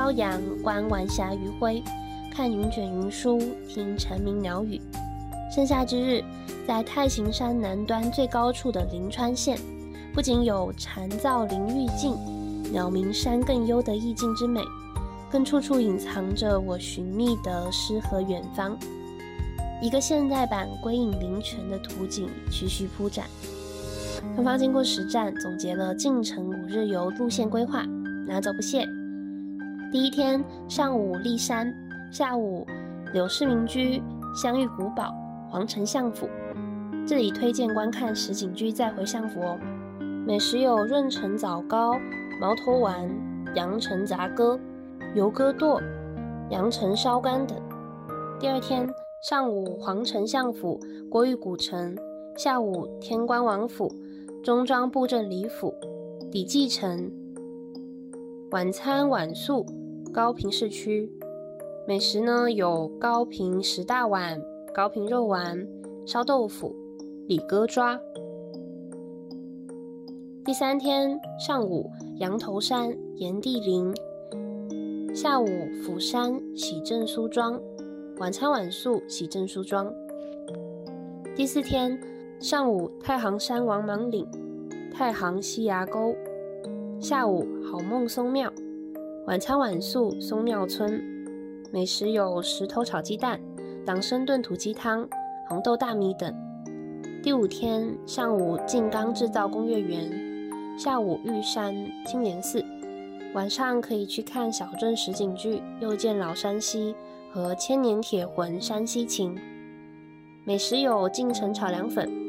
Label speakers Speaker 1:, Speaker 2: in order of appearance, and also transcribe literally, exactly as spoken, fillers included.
Speaker 1: 朝阳，观晚霞余晖，看云卷云舒，听蝉鸣鸟语。盛夏之日，在太行山南端最高处的临川县，不仅有蝉噪林愈静，鸟鸣山更幽的意境之美，更处处隐藏着我寻觅的诗和远方。一个现代版归隐灵泉的图景徐徐铺展。芬芳经过实战，总结了进城五日游路线规划，拿走不谢。第一天上午骊山，下午柳氏民居、香玉古堡、皇城相府。这里推荐观看实景剧再回相府哦。美食有润城枣糕、毛头丸、阳城杂鸽、油鸽剁、阳城烧干等。第二天上午皇城相府、国语古城，下午天官王府、中庄布政里府、底记城。晚餐晚宿高屏市区，美食呢有高屏石大碗、高屏肉丸、烧豆腐、里鸽抓。第三天上午羊头山、炎帝陵，下午釜山、喜正苏庄，晚餐晚宿喜正苏庄。第四天上午太行山王莽岭、太行西崖沟，下午好梦松庙，晚餐晚宿松庙村。美食有石头炒鸡蛋、党参炖土鸡汤、红豆大米等。第五天上午静冈制造工业园，下午玉山青莲寺，晚上可以去看小镇实景剧又见老山溪和千年铁魂山西情。美食有晋城炒凉粉、